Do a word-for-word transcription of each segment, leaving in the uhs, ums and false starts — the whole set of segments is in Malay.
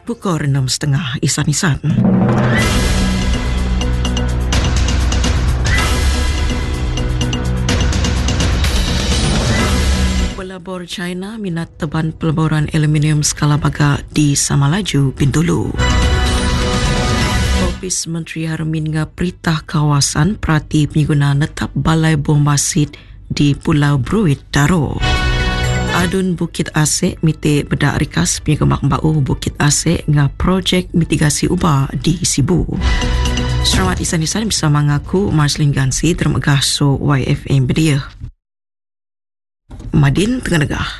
Pukul enam setengah isan-isan. Pelabur China minat teban pelaburan aluminium skala baga di Samalaju, Bintulu. Ofis Menteri Harmin nga peritah kawasan perhati pengguna netap balai bom basit di Pulau Bruit, Daro. Adun Bukit Asik mite bedak rikas penyegemak bau Bukit Asik nga projek mitigasi ubah di Sibu. Selamat isan-isan bersama ngaku Marcelin Gansi termegah so Y F M Bedia. Madin Tengah Negah.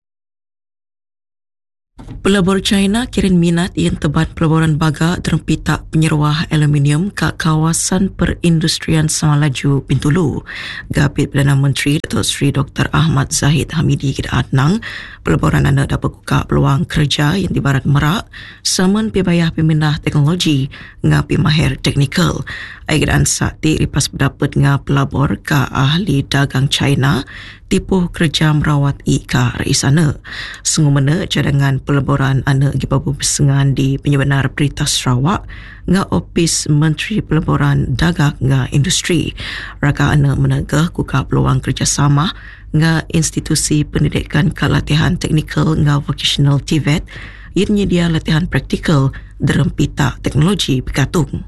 Pelabur China kirim minat yang tebat pelaburan baga terpitak penyeruah aluminium ke kawasan perindustrian Samalaju, Bintulu. Gapit Perdana Menteri Datuk Seri Doktor Ahmad Zahid Hamidi kita adnang pelaburan anda dapat buka peluang kerja yang di Barat Merak saman pibayah pemindah teknologi ngapi mahir teknikal. Aigadaan sakti lipas berdapat nga pelabur ke ahli dagang China tipuh kerja merawat ika raisana. Sengumana cadangan pelaburan anak gibabu bersengan di penyebenar Berita Sarawak nga Ofis Menteri Pelaburan Dagang nga Industri. Raka anak menegah kuka peluang kerjasama nga institusi pendidikan ke latihan teknikal nga vocational T V E T yang nyedia latihan praktikal dalam pita teknologi Pekatung.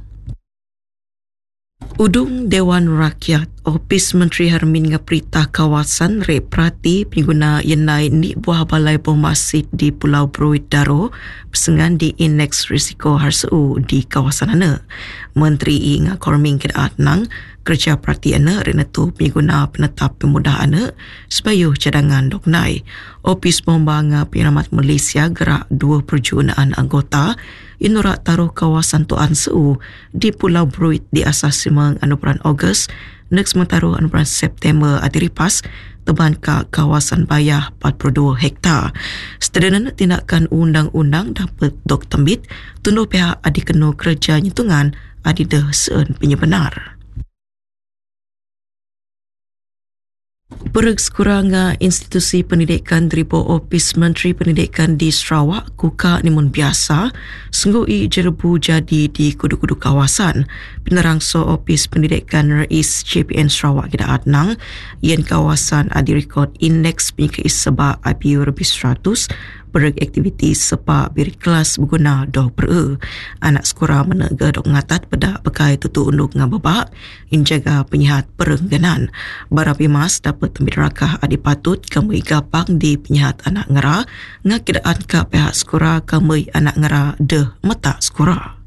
Udung Dewan Rakyat, Ofis Menteri Harmin nga peritah kawasan reprati pengguna yenai ni buah balai bom basit di Pulau Bruit, Daro bersengan di indeks risiko harseu di kawasan ana. Menteri I nga korming kita atnang kerja perhati ana renatu pengguna penetap pemudah ana supaya cadangan doknai. Ofis Bomba nga Penyelamat Malaysia gerak dua perjunaan anggota inurak taruh kawasan Tuan Seu di Pulau Bruit di asas simang anuburan Ogos next mentaruh anuburan September adiripas teban ke kawasan bayah empat puluh dua hektar. Sederhana tindakan undang-undang dapat dok tembit tunduh pihak adikenu kerja nyitungan adidah seun penyebenar. Pereg sekurang institusi pendidikan daripada Ofis Menteri Pendidikan di Sarawak kuka nimun biasa senggui jerebu jadi di kudu-kudu kawasan. Penerangso Ofis Pendidikan Rais J P N Sarawak kita adnang yang kawasan ada rekod indeks penyakit sebab I P U lebih seratus pereg aktiviti sepa beri kelas berguna doh per e. Anak sekolah menega dok ngatat pada bekai tutu unduk ngababak injaga penyihat perengganan. Barapi mas dapat tembit rakah adi patut kamui gapang di penyihat anak ngera ngakidaan ka pihak sekolah kamui anak ngera deh mata sekolah.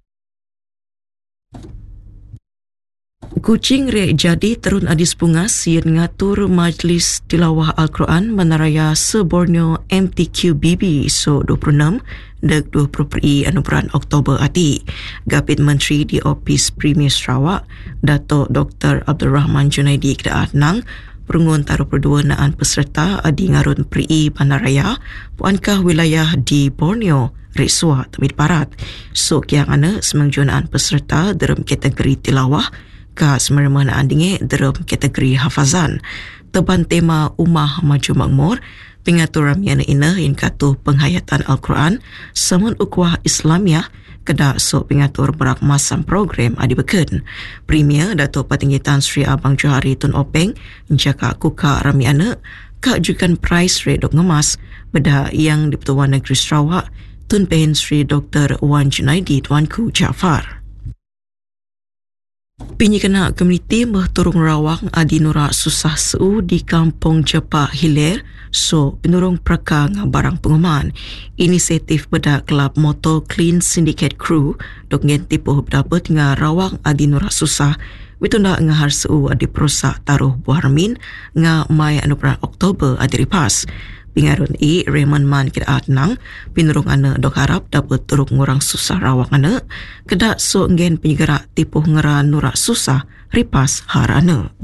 Kucing rek jadi terun adis pungas yang ngatur Majlis Tilawah Al-Quran Menaraya Se-Borneo M T Q B B so dua puluh enam dek dua puluh peri anuburan Oktober ati. Gapit Menteri di Ofis Premier Sarawak Datuk Doktor Abdul Rahman Junaidi kita adnang perungun taruh perdua naan peserta adi ngarun peri Bandaraya puankah wilayah di Borneo Resua Temit Barat. So kiang ana semangjonaan peserta dalam kategori tilawah ka semermanaan dinge dalam kategori hafazan. Teban tema Umah Maju Makmur, pengaturan yang ina yang katu penghayatan Al-Quran, samun ukwah Islamiah, kedak so pengatur berak masam program adi beken. Premier Datuk Patinggi Tan Sri Abang Johari Tun Openg, jaka kuka rami anak, kak jukan price rate dok ngemas, beda yang di Pertuan Negeri Sarawak, Tun Pehen Sri Doktor Wan Junaidi Tuanku Jaafar. Pinyi kena komuniti berturung rawang adi nurak susah seu di kampung Jepak Hilir so penurung praka nga barang penguman. Inisiatif beda kelab motor Clean Syndicate Crew dok ngen tipuh berdapat nga rawang adi nurak susah witunda nga har seu adi perusak taruh buah remin nga mai anuburan Oktober adi ripas. Pingarun I Raymond Man kita adnang pinurung ana dok harap dapat turuk ngurang susah rawang ana kedak so ngen penyegerak tipuh ngera nurak susah ripas har ana.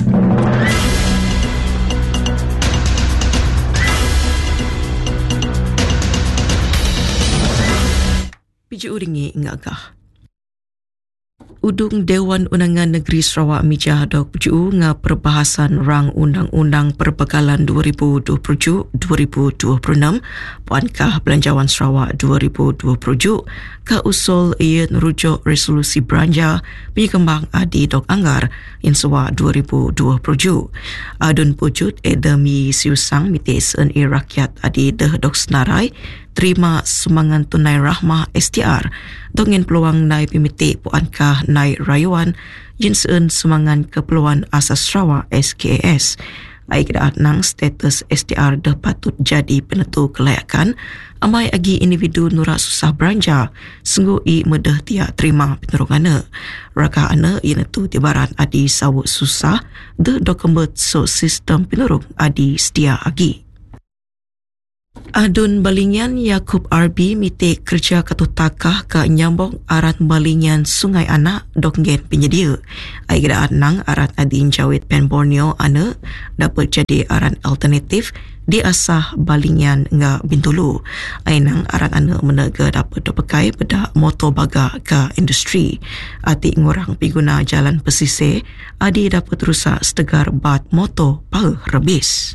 Piji uringi ngagah. Udung Dewan Undangan Negeri Sarawak Mijah dok berju nga perbahasan rang Undang-Undang Perbekalan dua ribu dua puluh dua ribu dua puluh enam Puankah Belanjawan Sarawak dua ribu dua puluh ka usul ia merujuk resolusi belanja penyekembang adi dok anggar in Sarawak dua ribu dua puluh. Adun pujut edemi siusang mite sen i rakyat adi deh dok senarai terima sumbangan tunai rahmah S T R dengan peluang nai pimiti puankah nai rayuan jinsen sumbangan keperluan asas Sarawak S K A S. Ai kedaat nang status S T R dah patut jadi penentu kelayakan amai agi individu nurak susah belanja sungguh i medah tiak terima penerungan. Raka ana ia netu tibaran adi sawut susah de dokumen so sistem penurung adi setia agi. Adun Balingian Yaakob R B mite kerja katutakah ke nyambung arat Balingian Sungai Anak donggen penyedia. Ai gedaan nang arat adin jawit Pen Borneo ana dapat jadi arat alternatif di asah Balingian nga Bintulu. Ai nang arat ana menega dapat dipakai pada motor baga ke industri. Ati ngurang pengguna jalan pesisir adi dapat rusak setegar bat motor pau rebis.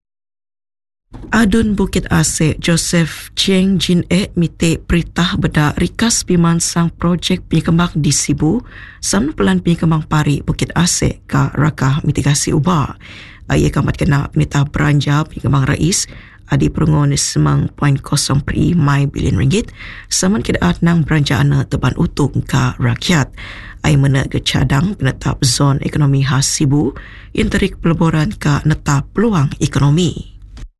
Adun Bukit Asik Joseph Cheng Jin E mite peritah beda rikas pimansang projek penyekembang di Sibu sam pelan penyekembang pari Bukit Asik ka rakah mitigasi ubah. Ia kamat kena penitah beranja penyekembang rais adi perungun semang poin kosong peri mai bilion ringgit saman kedaat nang beranjaan teban utung ka rakyat. Ai mana kecadang penetap zon ekonomi khas Sibu yang terik pelaburan ka netap peluang ekonomi.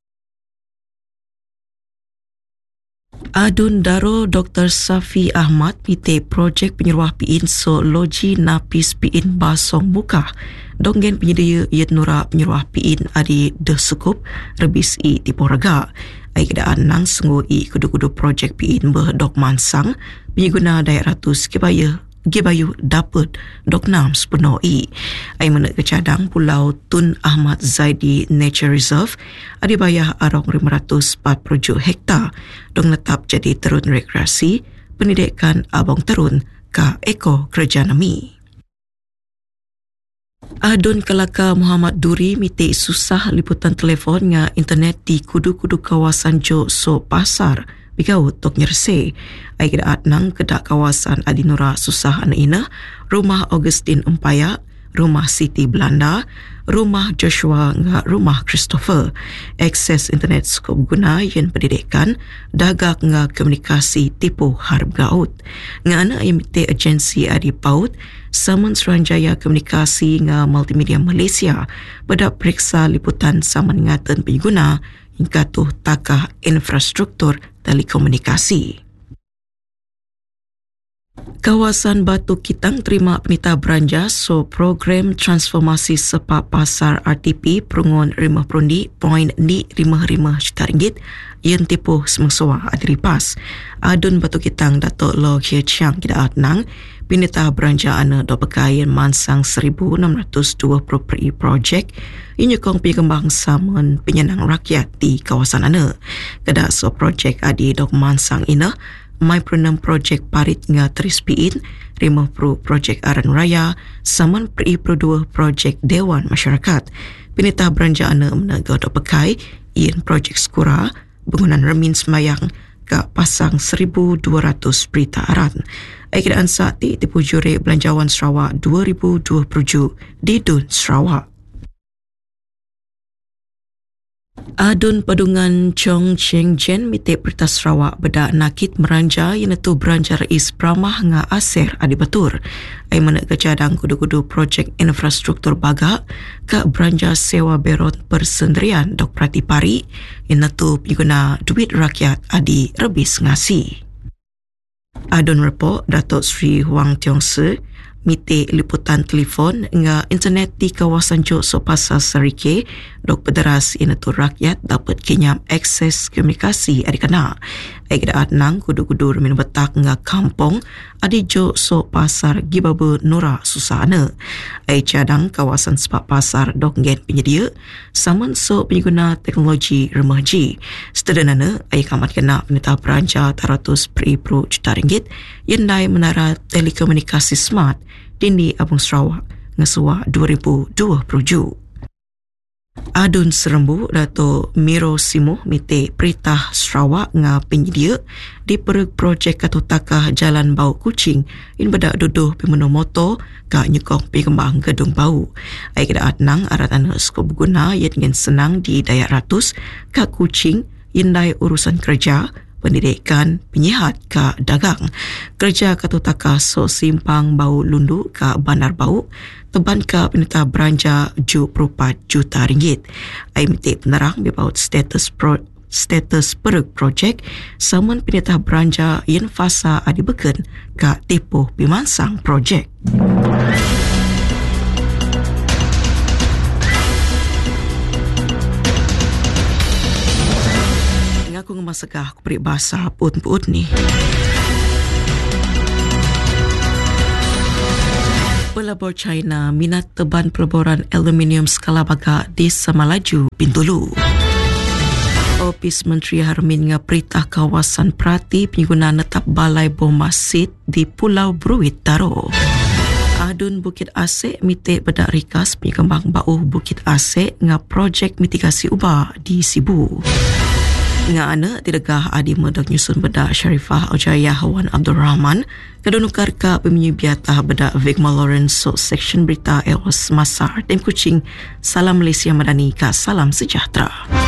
Adun Daro Doktor Safi Ahmad mite projek penyeruah piin so loji napis piin basong buka donggen penyedia iat nura penyeruah piin adi deh sukup rebis i tipu raga. Ai kedaan nang senggu i kudu-kudu projek piin beh dok mansang penyeguna daya ratus kebaya Gibayu dapat dok nam sepenuh i. Ai menek kecadang Pulau Tun Ahmad Zaidi Nature Reserve adi bayah arong lima ratus empat puluh tujuh hektar dong letap jadi terun rekreasi pendidikan abang terun ka eko kerja nami. Adun Kelaka Muhammad Duri mite susah liputan telefon nga internet di kudu-kudu kawasan Jo So Pasar Bigaut tok nyerse. Ai kedaat nang kedak kawasan Adinura susah ana ina, rumah Augustine Empaya, rumah Siti Belanda, rumah Joshua nga rumah Christopher. Akses internet skop guna yang pendidikan, dagak nga komunikasi tipu harap gaut. Nga ana imite agensi adi paut, Saman Suruhanjaya Komunikasi nga Multimedia Malaysia pada periksa liputan saman ngatan pengguna hingga tuh takah infrastruktur telekomunikasi. Kawasan Batu Kitang terima penita belanja so program transformasi sepak pasar R T P perungun lima puluh poin lima lima juta ringgit yang tipu semangsawa adiripas. Adun Batu Kitang Datuk Lo Hie Chiang kidaat nang penita belanja ana do pekayan mansang seribu enam ratus dua puluh peri projek yang nyokong pengembang saman penyenang rakyat di kawasan ana. Kedak so projek adi dok mansang ina mai perenam projek parit nga teris piin, lima puluh projek aran raya, saman peri dua projek Dewan Masyarakat. Penita belanja ana menaga dok pekai ian projek skura bangunan remin semayang ke pasang seribu dua ratus berita aran. Aikidaan saat di tipu juri Belanjawan Sarawak dua ribu dua puluh di Dun Sarawak. Adun Padungan Chong Cheng Jen mite Pertas Sarawak beda nakit meranja yang itu beranja Rais Pramah nga Aser adi batur. Ai menek kecadang kudu-kudu projek infrastruktur baga ke beranja sewa berot persendirian dok pratipari yang itu pengguna duit rakyat adi rebis ngasi. Adun report Datuk Sri Huang Tiong Se mite liputan telefon nga internet di kawasan Jo So Pasar Serike dok pederas yang itu rakyat dapat kenyam akses komunikasi adikana. Ai kira nang kudu-kudu min betak nga kampung adi jo so pasar Gibabe Nora Susana. Ai cadang kawasan sepak pasar Donggen penyedia saman so pengguna teknologi remaji. Sederhana ai kamat kena penita belanja teratus per juta ringgit yendai menara telekomunikasi smart dindi Abang Sarawak ngesuah dua ribu dua puluh. Adun Serembu Dato' Miro Simo mite Peritah Sarawak nga penyedia di peruk projek katutakah Jalan Bau Kucing in bedak duduh pimeno motor ka nyekong pengembang gedung bau. Ai kira nang aratan skop guna yen ngin senang di Dayak Ratus ka Kucing indai urusan kerja pendidikan penyihat ka dagang. Kerja katutakah so simpang bau lundu ka Bandar Bau teban ka penita belanja tujuh puluh empat juta ringgit. Ai miti penerang bebaut status pro, status peruk projek saman penita belanja yen fasa adi beken ka tipuh pimansang projek. Ngaku ngemasakah aku beri bahasa put-put ni. Pelabur China minat teban pelaburan aluminium skala baga di Semalaju, Bintulu. Ofis Menteri Harmin nga Peritah Kawasan Perati pengguna netap balai bom masjid di Pulau Bruit Taro. Adun Bukit Asek mitik bedak rikas pengembang bauh Bukit Asek nga projek mitigasi ubah di Sibu. Nga ana tidakah adi medak nyusun bedak Syarifah Ojaya Hawan Abdul Rahman kedonukar ka peminyu biatah bedak Vigma Lawrence so section berita Eos Masar Tem Kuching. Salam Malaysia Madani ka salam sejahtera.